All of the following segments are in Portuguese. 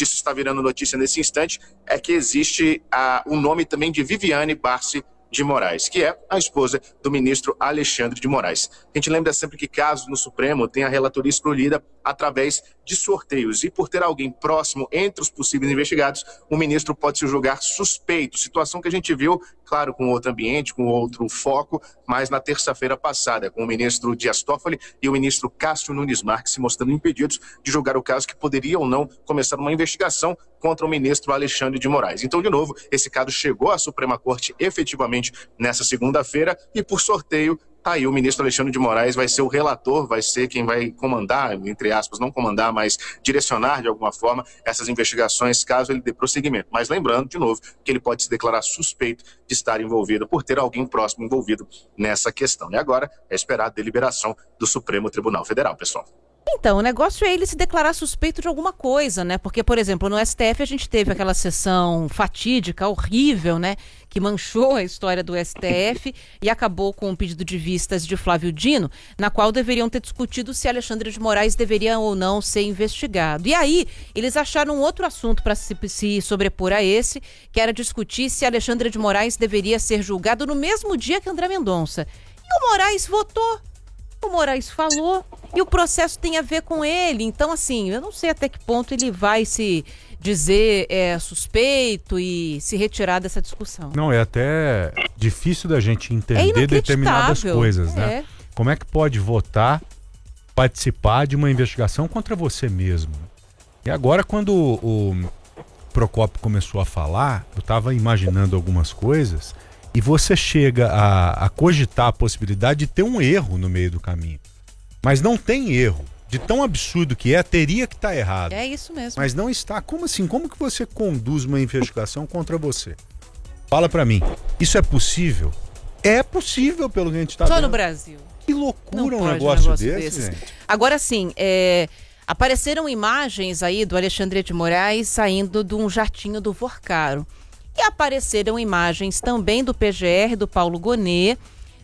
disso está virando notícia nesse instante, é que existe o nome também de Viviane Barsi de Moraes, que é a esposa do ministro Alexandre de Moraes. A gente lembra sempre que casos no Supremo tem a relatoria escolhida através de sorteios, e por ter alguém próximo entre os possíveis investigados, o ministro pode se julgar suspeito, situação que a gente viu, claro, com outro ambiente, com outro foco, mas na terça-feira passada, com o ministro Dias Toffoli e o ministro Cássio Nunes Marques se mostrando impedidos de julgar o caso que poderia ou não começar uma investigação contra o ministro Alexandre de Moraes. Então, de novo, esse caso chegou à Suprema Corte efetivamente nessa segunda-feira e, por sorteio, tá aí, o ministro Alexandre de Moraes vai ser o relator, vai ser quem vai comandar, entre aspas, não comandar, mas direcionar de alguma forma essas investigações, caso ele dê prosseguimento. Mas lembrando, de novo, que ele pode se declarar suspeito de estar envolvido, por ter alguém próximo envolvido nessa questão. E agora é esperar a deliberação do Supremo Tribunal Federal, pessoal. Então, o negócio é ele se declarar suspeito de alguma coisa, né? Porque, por exemplo, no STF a gente teve aquela sessão fatídica, horrível, né? Que manchou a história do STF e acabou com o pedido de vistas de Flávio Dino, na qual deveriam ter discutido se Alexandre de Moraes deveria ou não ser investigado. E aí, eles acharam outro assunto para se sobrepor a esse, que era discutir se Alexandre de Moraes deveria ser julgado no mesmo dia que André Mendonça. E o Moraes votou. O Moraes falou e o processo tem a ver com ele. Então, assim, eu não sei até que ponto ele vai se dizer suspeito e se retirar dessa discussão. Não, é até difícil da gente entender determinadas coisas, né? Como é que pode votar, participar de uma investigação contra você mesmo? E agora, quando o Procópio começou a falar, eu estava imaginando algumas coisas. E você chega a cogitar a possibilidade de ter um erro no meio do caminho. Mas não tem erro. De tão absurdo que teria que estar errado. É isso mesmo. Mas não está. Como assim? Como que você conduz uma investigação contra você? Fala pra mim. Isso é possível? É possível, pelo que a gente está vendo. Só no Brasil. Que loucura um negócio desse, gente. Agora sim, apareceram imagens aí do Alexandre de Moraes saindo de um jatinho do Vorcaro. E apareceram imagens também do PGR, do Paulo Gonet,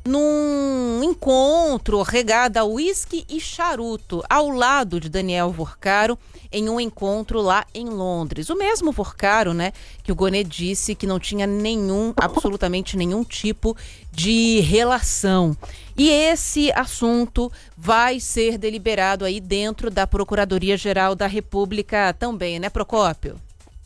num encontro regado a uísque e charuto, ao lado de Daniel Vorcaro, em um encontro lá em Londres. O mesmo Vorcaro, né, que o Gonet disse que não tinha absolutamente nenhum tipo de relação. E esse assunto vai ser deliberado aí dentro da Procuradoria-Geral da República também, né, Procópio?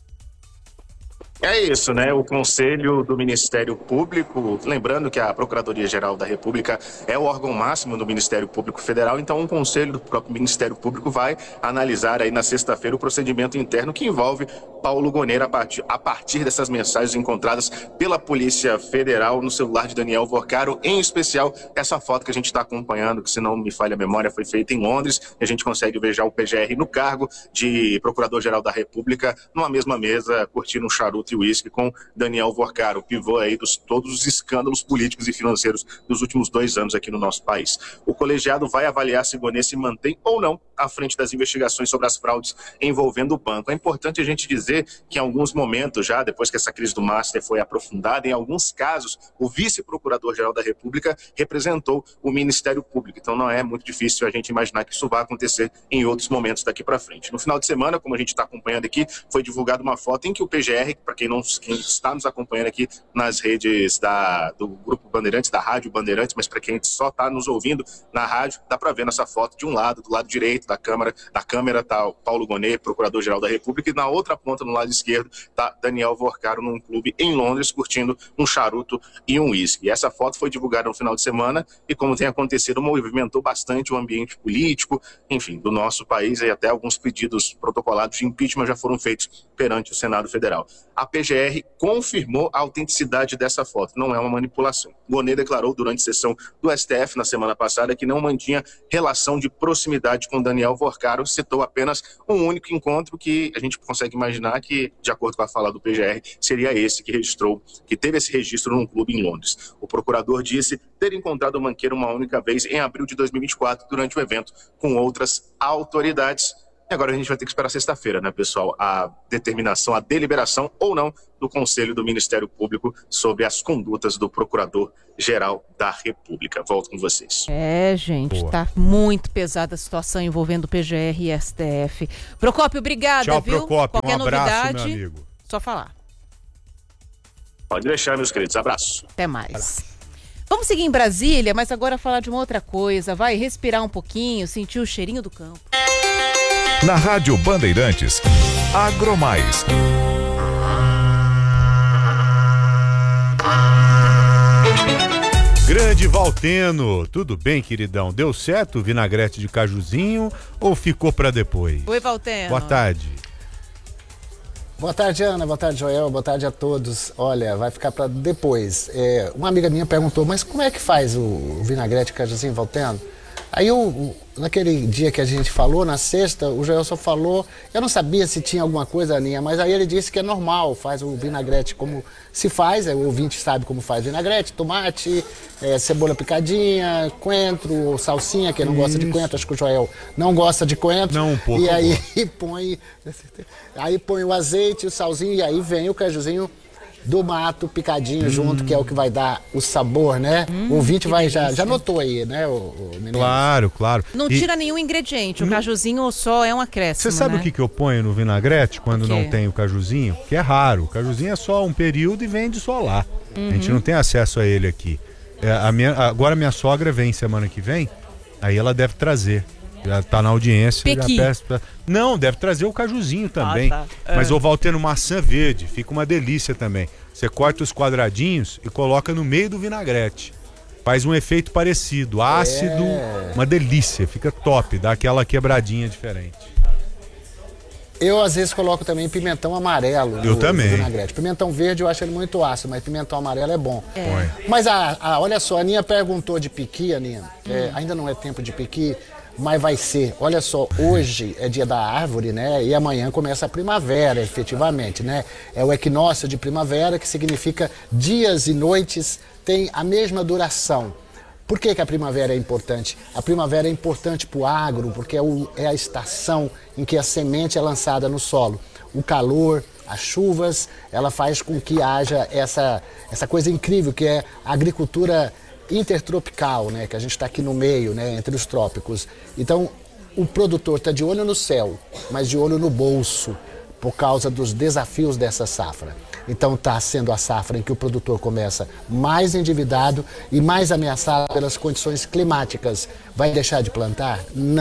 É isso, né? O Conselho do Ministério Público, lembrando que a Procuradoria-Geral da República é o órgão máximo do Ministério Público Federal, então o Conselho do próprio Ministério Público vai analisar aí na sexta-feira o procedimento interno que envolve Paulo Gonet a partir dessas mensagens encontradas pela Polícia Federal no celular de Daniel Vorcaro, em especial essa foto que a gente está acompanhando, que se não me falha a memória foi feita em Londres, e a gente consegue ver já o PGR no cargo de Procurador-Geral da República, numa mesma mesa, curtindo um charuto e uísque com Daniel Vorcaro, pivô aí dos todos os escândalos políticos e financeiros dos últimos 2 anos aqui no nosso país. O colegiado vai avaliar se Gonet se mantém ou não à frente das investigações sobre as fraudes envolvendo o banco. É importante a gente dizer que em alguns momentos já, depois que essa crise do Master foi aprofundada, em alguns casos, o vice-procurador-geral da República representou o Ministério Público. Então não é muito difícil a gente imaginar que isso vai acontecer em outros momentos daqui para frente. No final de semana, como a gente está acompanhando aqui, foi divulgada uma foto em que o PGR, para quem está nos acompanhando aqui nas redes do Grupo Bandeirantes, da Rádio Bandeirantes, mas para quem só está nos ouvindo na rádio, dá para ver nessa foto de um lado, do lado direito da câmera está o Paulo Gonet, Procurador-Geral da República, e na outra ponta, no lado esquerdo, está Daniel Vorcaro num clube em Londres, curtindo um charuto e um uísque. Essa foto foi divulgada no final de semana e, como tem acontecido, movimentou bastante o ambiente político, enfim, do nosso país, e até alguns pedidos protocolados de impeachment já foram feitos perante o Senado Federal. A PGR confirmou a autenticidade dessa foto, não é uma manipulação. Gonet declarou durante sessão do STF na semana passada que não mantinha relação de proximidade com Daniel Vorcaro, citou apenas um único encontro que a gente consegue imaginar que, de acordo com a fala do PGR, seria esse que teve esse registro num clube em Londres. O procurador disse ter encontrado o banqueiro uma única vez em abril de 2024 durante o evento com outras autoridades. E agora a gente vai ter que esperar sexta-feira, né, pessoal? A determinação, a deliberação ou não do Conselho do Ministério Público sobre as condutas do Procurador-Geral da República. Volto com vocês. Gente, Boa. Tá muito pesada a situação envolvendo o PGR e STF. Procópio, obrigada, Tchau, viu? Procópio. Qualquer Um abraço, novidade, meu amigo. só falar. Pode deixar, meus queridos. Abraço. Até mais. Vamos seguir em Brasília, mas agora falar de uma outra coisa. Vai respirar um pouquinho, sentir o cheirinho do campo. Na Rádio Bandeirantes, Agromais. Grande Valteno, tudo bem, queridão? Deu certo o vinagrete de cajuzinho ou ficou para depois? Oi, Valteno. Boa tarde. Boa tarde, Ana. Boa tarde, Joel. Boa tarde a todos. Olha, vai ficar para depois. Uma amiga minha perguntou, mas como é que faz o vinagrete de cajuzinho, Valteno? Aí naquele dia que a gente falou, na sexta, o Joel só falou, eu não sabia se tinha alguma coisa, Aninha, mas aí ele disse que é normal, faz o vinagrete como se faz, o ouvinte sabe como faz vinagrete, tomate, cebola picadinha, coentro, salsinha, quem não gosta de coentro, acho que o Joel não gosta de coentro. Não, um pouco. E aí põe o azeite, o salzinho, e aí vem o cajuzinho do mato picadinho junto, que é o que vai dar o sabor, né? O ouvinte já notou aí, né, o menino? Claro. Não tira nenhum ingrediente, o cajuzinho só é um acréscimo. Você sabe né? o que eu ponho no vinagrete quando não tem o cajuzinho? Que é raro. O cajuzinho é só um período e vende só lá. A gente não tem acesso a ele aqui. Agora minha sogra vem semana que vem, aí ela deve trazer. Já tá na audiência. Pequi. Já peço Não, deve trazer o cajuzinho também. Tá. Mas o Valteno, maçã verde, fica uma delícia também. Você corta os quadradinhos e coloca no meio do vinagrete. Faz um efeito parecido, ácido, uma delícia, fica top, dá aquela quebradinha diferente. Eu, às vezes, coloco também pimentão amarelo no vinagrete. Pimentão verde eu acho ele muito ácido, mas pimentão amarelo é bom. Mas, olha só, a Aninha perguntou de piqui, Aninha. Ainda não é tempo de piqui, mas vai ser. Olha só, hoje é dia da árvore, né? E amanhã começa a primavera, efetivamente, né? É o equinócio de primavera, que significa dias e noites têm a mesma duração. Por que a primavera é importante? A primavera é importante para o agro, porque é a estação em que a semente é lançada no solo. O calor, as chuvas, ela faz com que haja essa coisa incrível que é a agricultura intertropical, né? Que a gente está aqui no meio, né? Entre os trópicos. Então, o produtor está de olho no céu, mas de olho no bolso, por causa dos desafios dessa safra. Então está sendo a safra em que o produtor começa mais endividado e mais ameaçado pelas condições climáticas. Vai deixar de plantar?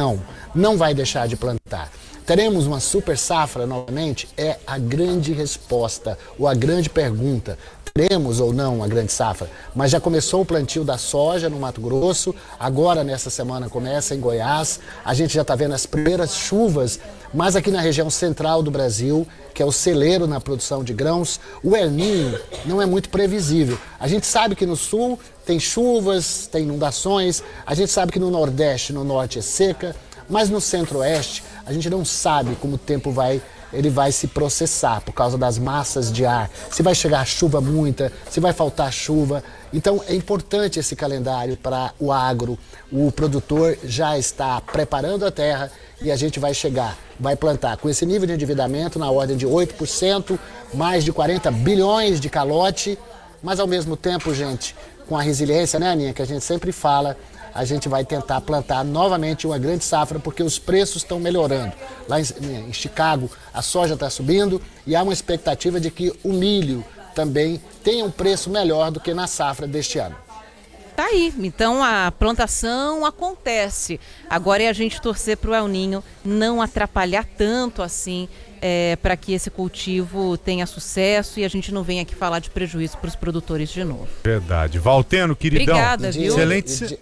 Não vai deixar de plantar. Teremos uma super safra novamente? É a grande resposta, ou a grande pergunta. Teremos ou não uma grande safra? Mas já começou o plantio da soja no Mato Grosso, agora nessa semana começa em Goiás, a gente já está vendo as primeiras chuvas, mas aqui na região central do Brasil, que é o celeiro na produção de grãos, o El Niño não é muito previsível. A gente sabe que no sul tem chuvas, tem inundações, a gente sabe que no Nordeste, no Norte é seca, mas no Centro-Oeste a gente não sabe como o tempo vai se processar por causa das massas de ar, se vai chegar chuva muita, se vai faltar chuva. Então é importante esse calendário para o agro. O produtor já está preparando a terra e a gente vai plantar com esse nível de endividamento na ordem de 8%, mais de 40 bilhões de calote, mas ao mesmo tempo, gente, com a resiliência, né, Aninha, que a gente sempre fala, a gente vai tentar plantar novamente uma grande safra, porque os preços estão melhorando. Lá em Chicago, a soja está subindo e há uma expectativa de que o milho também tenha um preço melhor do que na safra deste ano. Tá aí, então a plantação acontece. Agora é a gente torcer para o El Niño não atrapalhar tanto assim, para que esse cultivo tenha sucesso e a gente não venha aqui falar de prejuízo para os produtores de novo. Verdade. Valteno, queridão. Obrigada, viu? Excelente.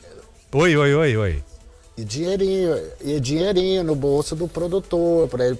Oi. E dinheirinho no bolso do produtor, para ele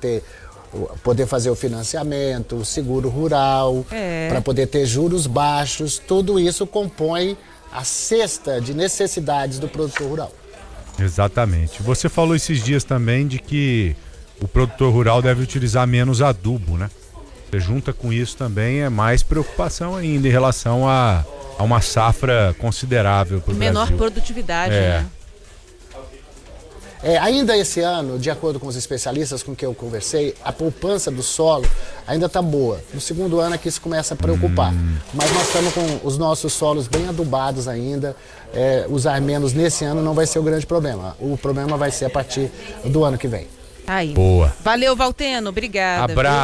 poder fazer o financiamento, o seguro rural, para poder ter juros baixos. Tudo isso compõe a cesta de necessidades do produtor rural. Exatamente. Você falou esses dias também de que o produtor rural deve utilizar menos adubo, né? Você junta com isso também, é mais preocupação ainda em relação a uma safra considerável para o Brasil. Menor produtividade, né? Ainda esse ano, de acordo com os especialistas com quem eu conversei, a poupança do solo ainda está boa. No segundo ano é que isso começa a preocupar. Mas nós estamos com os nossos solos bem adubados ainda. Usar menos nesse ano não vai ser o grande problema. O problema vai ser a partir do ano que vem. Aí. Boa. Valeu, Valteno. Obrigada. Abraço.